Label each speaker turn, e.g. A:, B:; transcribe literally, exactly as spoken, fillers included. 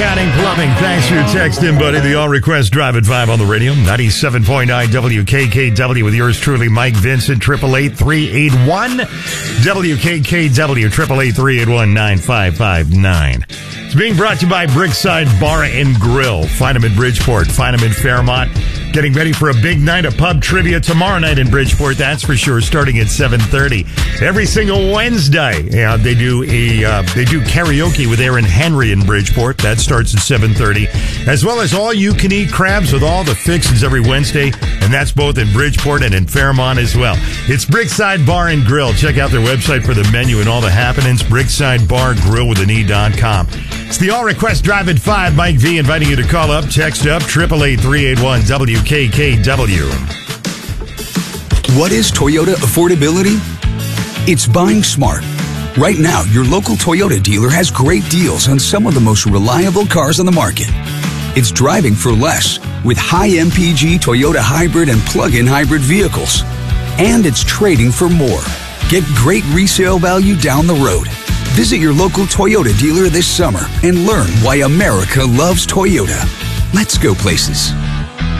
A: counting, plumbing. Thanks for your text in, buddy. The All Request Drive at five on the radio. ninety-seven point nine W K K W with yours truly, Mike Vincent. Triple eight three eight one W K K W. Triple eight three eight one nine five five nine. It's being brought to you by Brickside Bar and Grill. Find them in Bridgeport. Find them in Fairmont. Getting ready for a big night of pub trivia tomorrow night in Bridgeport, that's for sure, starting at seven thirty. Every single Wednesday, yeah, they do a uh, they do karaoke with Aaron Henry in Bridgeport. That starts at seven thirty. As well as all-you-can-eat crabs with all the fixings every Wednesday, and that's both in Bridgeport and in Fairmont as well. It's Brickside Bar and Grill. Check out their website for the menu and all the happenings, brickside bar grill with an e dot com. It's the All Request Drive at five. Mike V inviting you to call up, text up, triple eight three eight one W K K W.
B: What is Toyota affordability? It's buying smart. Right now, your local Toyota dealer has great deals on some of the most reliable cars on the market. It's driving for less with high M P G Toyota hybrid and plug-in hybrid vehicles. And it's trading for more. Get great resale value down the road. Visit your local Toyota dealer this summer and learn why America loves Toyota. Let's go places.